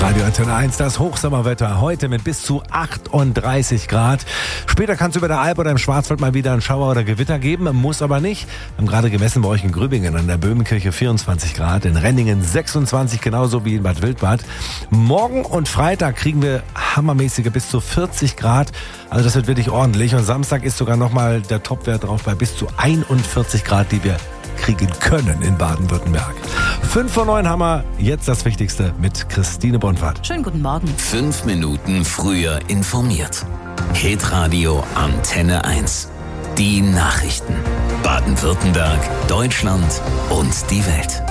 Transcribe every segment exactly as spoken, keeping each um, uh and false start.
Radio Antenne eins, das Hochsommerwetter. Heute mit bis zu achtunddreißig Grad. Später kann es über der Alp oder im Schwarzwald mal wieder einen Schauer oder Gewitter geben, muss aber nicht. Wir haben gerade gemessen bei euch in Grübingen an der Böhmenkirche vierundzwanzig Grad, in Renningen sechsundzwanzig, genauso wie in Bad Wildbad. Morgen und Freitag kriegen wir hammermäßige bis zu vierzig Grad. Also das wird wirklich ordentlich. Und Samstag ist sogar nochmal der Topwert drauf bei bis zu einundvierzig Grad, die wir kriegen können in Baden-Württemberg. Fünf vor neun haben wir jetzt das Wichtigste mit Christine Bonfart. Schönen guten Morgen. Fünf Minuten früher informiert. Hitradio Antenne eins. Die Nachrichten. Baden-Württemberg, Deutschland und die Welt.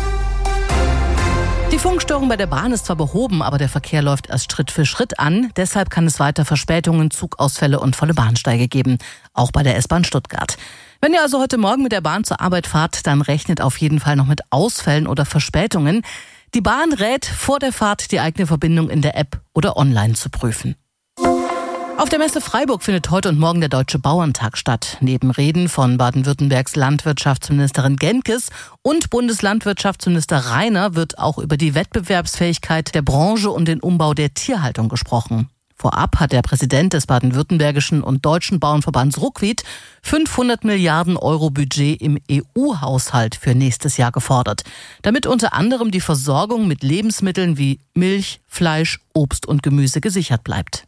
Die Funkstörung bei der Bahn ist zwar behoben, aber der Verkehr läuft erst Schritt für Schritt an. Deshalb kann es weiter Verspätungen, Zugausfälle und volle Bahnsteige geben. Auch bei der S-Bahn Stuttgart. Wenn ihr also heute Morgen mit der Bahn zur Arbeit fahrt, dann rechnet auf jeden Fall noch mit Ausfällen oder Verspätungen. Die Bahn rät, vor der Fahrt die eigene Verbindung in der App oder online zu prüfen. Auf der Messe Freiburg findet heute und morgen der Deutsche Bauerntag statt. Neben Reden von Baden-Württembergs Landwirtschaftsministerin Genkes und Bundeslandwirtschaftsminister Rainer wird auch über die Wettbewerbsfähigkeit der Branche und den Umbau der Tierhaltung gesprochen. Vorab hat der Präsident des baden-württembergischen und deutschen Bauernverbands Ruckwied fünfhundert Milliarden Euro Budget im E U-Haushalt für nächstes Jahr gefordert, damit unter anderem die Versorgung mit Lebensmitteln wie Milch, Fleisch, Obst und Gemüse gesichert bleibt.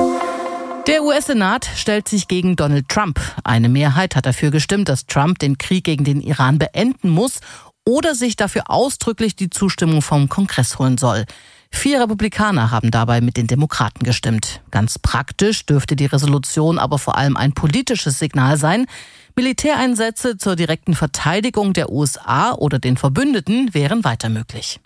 Der U S-Senat stellt sich gegen Donald Trump. Eine Mehrheit hat dafür gestimmt, dass Trump den Krieg gegen den Iran beenden muss oder sich dafür ausdrücklich die Zustimmung vom Kongress holen soll. Vier Republikaner haben dabei mit den Demokraten gestimmt. Ganz praktisch dürfte die Resolution aber vor allem ein politisches Signal sein. Militäreinsätze zur direkten Verteidigung der U S A oder den Verbündeten wären weiter möglich.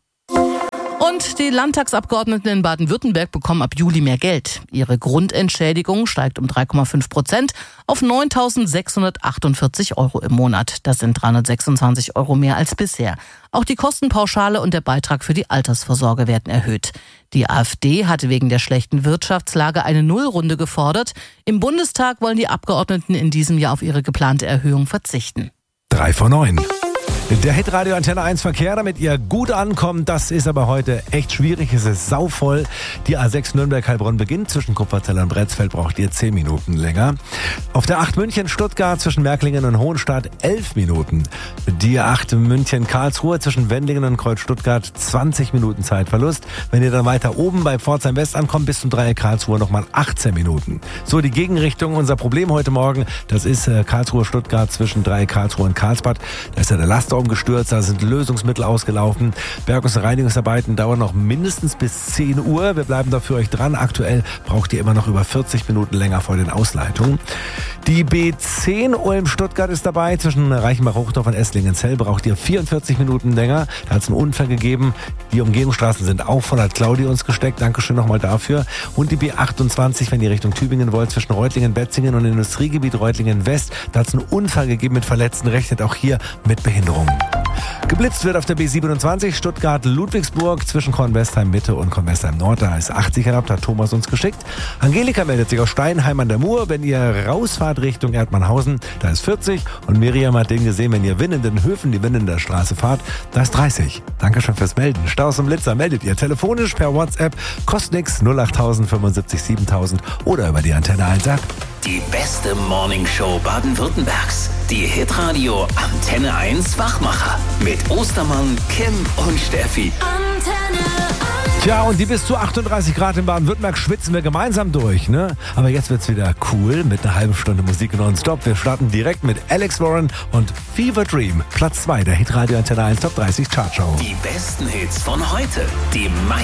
Und die Landtagsabgeordneten in Baden-Württemberg bekommen ab Juli mehr Geld. Ihre Grundentschädigung steigt um drei Komma fünf Prozent auf neuntausendsechshundertachtundvierzig Euro im Monat. Das sind dreihundertsechsundzwanzig Euro mehr als bisher. Auch die Kostenpauschale und der Beitrag für die Altersvorsorge werden erhöht. Die AfD hatte wegen der schlechten Wirtschaftslage eine Nullrunde gefordert. Im Bundestag wollen die Abgeordneten in diesem Jahr auf ihre geplante Erhöhung verzichten. Drei vor neun. Der Hitradio Antenne eins Verkehr, damit ihr gut ankommt, das ist aber heute echt schwierig. Es ist sauvoll. Die A sechs Nürnberg-Heilbronn beginnt. Zwischen Kupferzell und Bretzfeld braucht ihr zehn Minuten länger. Auf der acht München-Stuttgart zwischen Merklingen und Hohenstadt elf Minuten. Die acht München-Karlsruhe zwischen Wendlingen und Kreuz-Stuttgart zwanzig Minuten Zeitverlust. Wenn ihr dann weiter oben bei Pforzheim West ankommt, bis zum Dreieck Karlsruhe nochmal achtzehn Minuten. So, die Gegenrichtung. Unser Problem heute Morgen, das ist äh, Karlsruhe-Stuttgart zwischen Dreieck Karlsruhe und Karlsbad. Da ist ja der Laster umgestürzt, da sind Lösungsmittel ausgelaufen. Bergungs- und Reinigungsarbeiten dauern noch mindestens bis zehn Uhr. Wir bleiben da für euch dran. Aktuell braucht ihr immer noch über vierzig Minuten länger vor den Ausleitungen. Die B zehn Ulm-Stuttgart ist dabei. Zwischen Reichenbach-Hochdorf und Esslingen-Zell braucht ihr vierundvierzig Minuten länger. Da hat es einen Unfall gegeben. Die Umgehungsstraßen sind auch voll, hat Claudia uns gesteckt. Dankeschön nochmal dafür. Und die B achtundzwanzig, wenn ihr Richtung Tübingen wollt, zwischen Reutlingen, Betzingen und Industriegebiet Reutlingen-West. Da hat es einen Unfall gegeben mit Verletzten. Rechnet auch hier mit Behinderung. Geblitzt wird auf der B siebenundzwanzig Stuttgart-Ludwigsburg zwischen Kornwestheim-Mitte und Kornwestheim-Nord. Da ist achtzig erlaubt, hat Thomas uns geschickt. Angelika meldet sich aus Steinheim an der Mur. Wenn ihr rausfahrt Richtung Erdmannhausen, da ist vierzig. Und Miriam hat den gesehen, wenn ihr Winnenden-Höfen, die Winnender Straße fahrt, da ist dreißig. Dankeschön fürs Melden. Staus und Blitzer meldet ihr telefonisch per WhatsApp. Kostet nix, null achttausend fünfundsiebzig siebentausend oder über die Antenne eins App. Die beste Morningshow Baden-Württembergs. Die Hitradio Antenne eins Wachmacher. Mit Ostermann, Kim und Steffi. Antenne eins. Tja, und die bis zu achtunddreißig Grad in Baden-Württemberg schwitzen wir gemeinsam durch, ne? Aber jetzt wird's wieder cool mit einer halben Stunde Musik nonstop. Wir starten direkt mit Alex Warren und Fever Dream. Platz zwei der Hitradio Antenne eins Top dreißig Chartshow. Die besten Hits von heute. Die